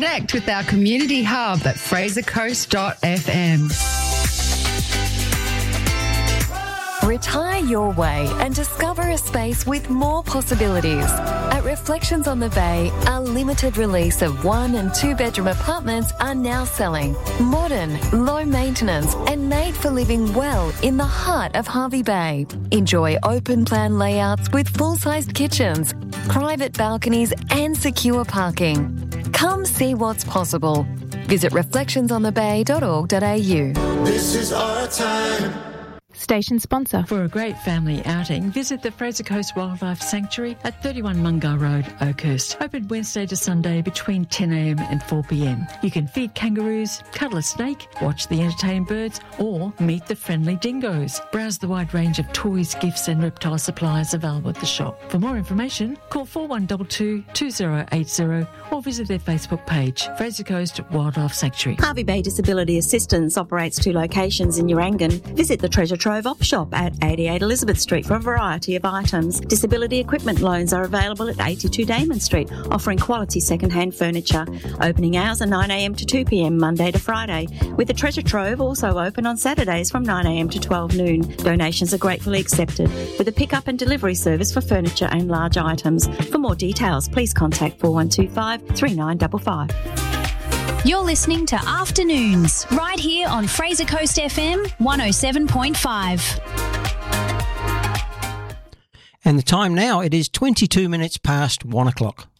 Connect with our community hub at frasercoast.fm. Retire your way and discover a space with more possibilities. At Reflections on the Bay, a limited release of 1 and 2 bedroom apartments are now selling. Modern, low maintenance and made for living well in the heart of Hervey Bay. Enjoy open plan layouts with full-sized kitchens, private balconies and secure parking. Come see what's possible. Visit reflectionsonthebay.org.au. This is our time. Station sponsor. For a great family outing, visit the Fraser Coast Wildlife Sanctuary at 31 Mungar Road, Oakhurst. Open Wednesday to Sunday between 10am and 4pm. You can feed kangaroos, cuddle a snake, watch the entertaining birds, or meet the friendly dingoes. Browse the wide range of toys, gifts and reptile supplies available at the shop. For more information, call 4122 2080 or visit their Facebook page, Fraser Coast Wildlife Sanctuary. Hervey Bay Disability Assistance operates 2 locations in Urangan. Visit the Treasure Trove Op Shop at 88 Elizabeth Street for a variety of items. Disability equipment loans are available at 82 Damon Street, offering quality second-hand furniture. Opening hours are 9am to 2pm Monday to Friday, with the Treasure Trove also open on Saturdays from 9am to 12 noon. Donations are gratefully accepted, with a pick-up and delivery service for furniture and large items. For more details, please contact 4125 3955. You're listening to Afternoons, right here on Fraser Coast FM 107.5. And the time now, it is 22 minutes past 1 o'clock.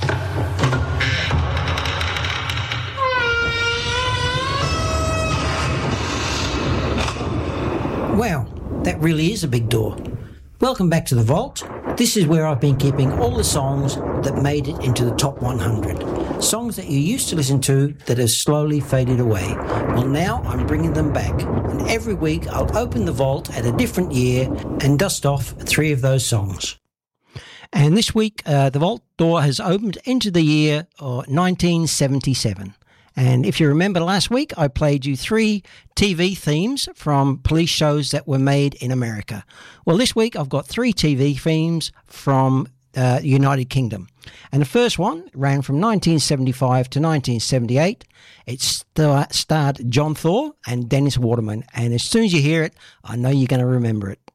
Wow, that really is a big door. Welcome back to The Vault. This is where I've been keeping all the songs that made it into the top 100. Songs that you used to listen to that have slowly faded away. Well, now I'm bringing them back. And every week I'll open the vault at a different year and dust off 3 of those songs. And this week, the vault door has opened into the year 1977. And if you remember last week, I played you 3 TV themes from police shows that were made in America. Well, this week I've got 3 TV themes from United Kingdom. And the first one ran from 1975 to 1978. It starred John Thaw and Dennis Waterman. And as soon as you hear it, I know you're going to remember it.